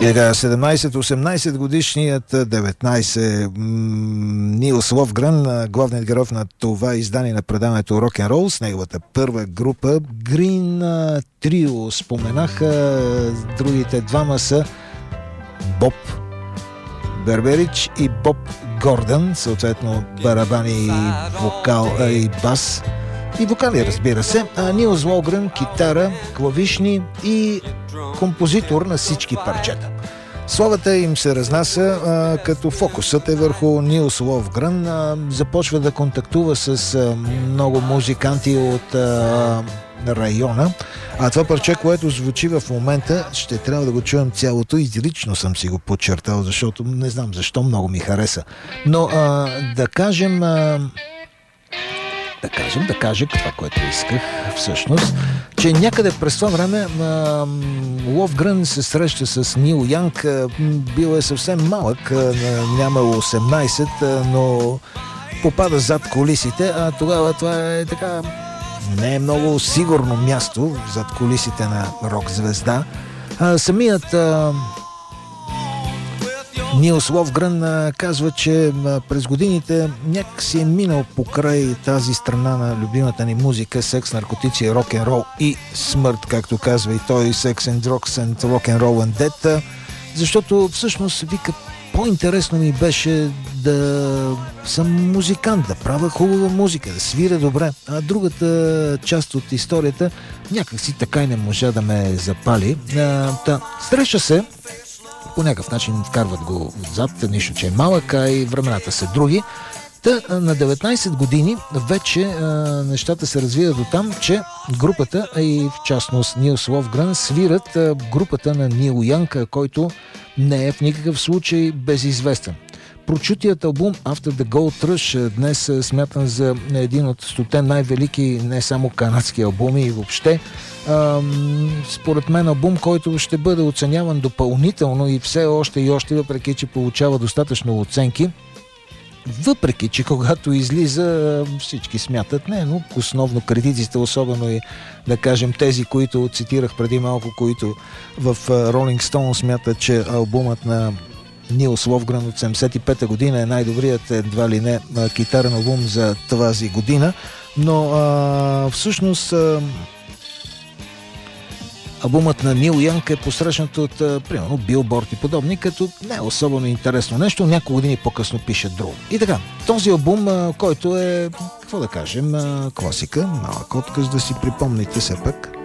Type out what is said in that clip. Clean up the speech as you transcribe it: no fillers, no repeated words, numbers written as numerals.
17-18 годишният 19 Нилс Ловгрен, главният герой на това издание на предаването Рок-н-рол, с неговата първа група Green Trio. Споменаха, другите двама са Боб Берберич и Боб Гордън, съответно барабани и вокал и бас. И вокали, разбира се. Нилс Ловгрен, китара, клавишни и композитор на всички парчета. Славата им се разнася, като фокусът е върху Нилс Ловгрен. Започва да контактува с много музиканти от района. А това парче, което звучи в момента, ще трябва да го чуем цялото. Изрично съм си го подчертал, защото не знам защо много ми хареса. Но да кажа това, което исках всъщност, че някъде през това време Ловгрен се среща с Нил Янг. Бил е съвсем малък, нямало 18, но попада зад колисите, а тогава това е така не е много сигурно място зад колисите на рок-звезда. Самият Нилс Ловгрен казва, че през годините някак си е минал покрай тази страна на любимата ни музика, секс, наркотици, рок-н-рол и смърт, както казва и той, Sex and Drugs and Rock'n'Roll and Death, защото всъщност вика, по-интересно ми беше да съм музикант, да правя хубава музика, да свиря добре, а другата част от историята някак си така и не можа да ме запали. Среща се, по някакъв начин вкарват го отзад, нищо, че е малък, а и времената са други. На 19 години вече нещата се развиват до там, че групата, и в частност Нилс Ловгрен, свират групата на Нил Янг, който не е в никакъв случай безизвестен. Прочутият албум After the Gold Rush днес е смятан за един от 100 най-велики не само канадски албуми и въобще. Според мен албум, който ще бъде оценяван допълнително и все още, въпреки че получава достатъчно оценки. Въпреки че когато излиза, всички смятат, но основно критиците, особено и да кажем тези, които цитирах преди малко, които в Rolling Stone смятат, че албумът на Нилс Ловгрен от 75-та година е най-добрият, едва ли не, китарен албум за тази година, но всъщност албумът на Нил Янг е посрещнат от, примерно, Билборд и подобни, като не е особено интересно нещо, няколко години по-късно пише друго. И така, този албум, който е, какво да кажем, класика, малък отказ да си припомните все пак.